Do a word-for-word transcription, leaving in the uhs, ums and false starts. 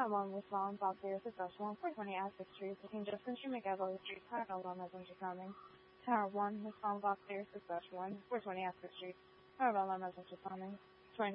Tower one was found Bob Sears one four twenty Essex Street between Justin Street McEvoy Street, Parallel on Messenger Farming. Tower one was found Bob Sears one four twenty Essex Street, Parallel on Messenger Farming.